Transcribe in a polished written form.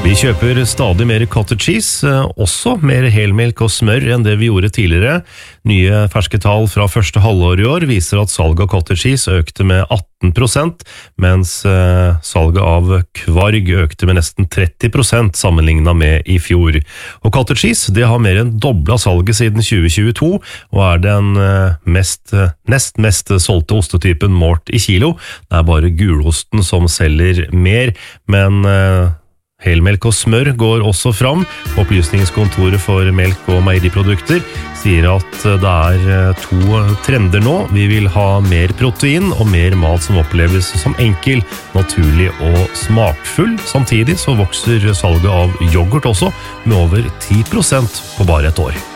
Vi kjøper stadig mer cottage cheese, også mer helmelk og smør enn det vi gjorde tidligere. Nye ferske tall fra første halvår i år viser at salget av cottage cheese økte med 18%, mens salget av kvarg økte med nesten 30% sammenlignet med i fjor. Og cottage cheese, det har mer enn doblet salget siden 2022, og den nest mest solgte ostetypen målt i kilo. Det bare gulosten som selger mer, men helmelk og smør går også fram. Opplysningskontoret for melk- og meieriprodukter sier at det to trender nå. Vi vil ha mer protein og mer mat som oppleves som enkel, naturlig og smakfull. Samtidig så vokser salget av yoghurt også med over 10% på bare et år.